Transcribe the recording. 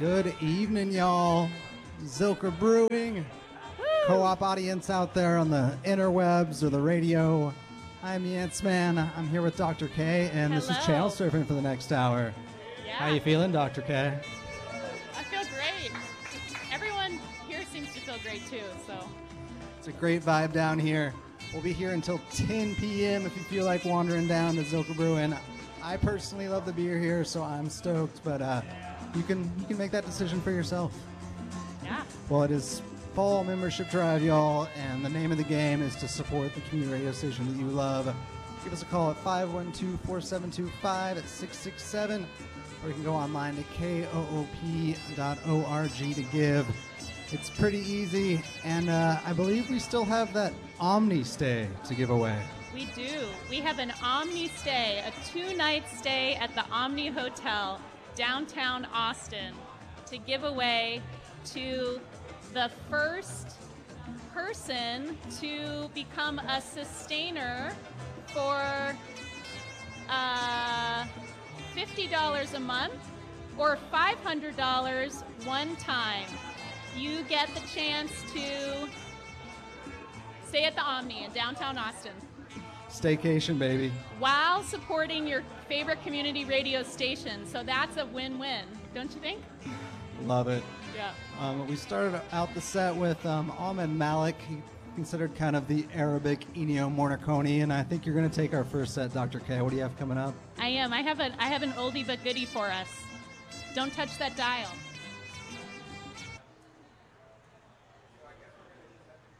Good evening, y'all. Zilker Brewing, co-op audience out there on the interwebs or the radio. I'm Yance Man. I'm here with Dr. K, and this is Channel Surfing for the next hour. Yeah. How you feeling, Dr. K? I feel great. Everyone here seems to feel great too, so. It's a great vibe down here. We'll be here until 10 p.m. if you feel like wandering down to Zilker Brewing. I personally love the beer here, so I'm stoked, but you can make that decision for yourself. Yeah. Well, it is fall membership drive, y'all, and the name of the game is to support the community radio station that you love. Give us a call at 512-4725-667, or you can go online to koop.org to give. It's pretty easy, and I believe we still have that Omni Stay to give away. We do. We have an Omni Stay, a 2-night stay at the Omni Hotel, downtown Austin, to give away to the first person to become a sustainer for $50 a month or $500 one time. You get the chance to stay at the Omni in downtown Austin. Staycation, baby. While supporting your favorite community radio station. So that's a win-win, don't you think? Love it. Yeah. We started out the set with Ahmed Malik, considered kind of the Arabic Ennio Morricone, and I think you're going to take our first set, Dr. K. What do you have coming up? I am. I have an oldie but goodie for us. Don't touch that dial.